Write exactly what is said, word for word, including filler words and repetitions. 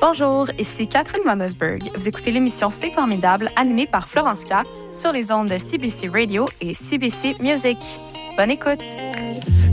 Bonjour, ici Catherine Mannesberg. Vous écoutez l'émission C'est formidable, animée par Florence K sur les ondes de C B C Radio et C B C Music. Bonne écoute!